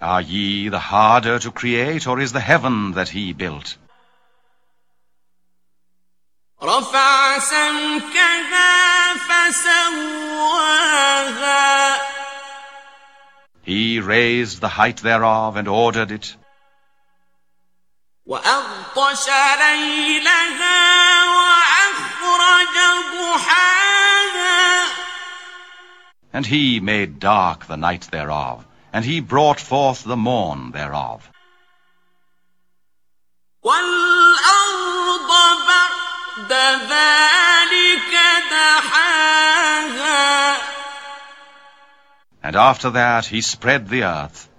Are ye the harder to create, or is the heaven that he built? رفع سمكها فسواها. He raised the height thereof and ordered it. وأغطش ليلها وأخرج ضحاها. And he made dark the night thereof, and he brought forth the morn thereof. والأرض بعد ذلك دحاها. And after that he spread the earth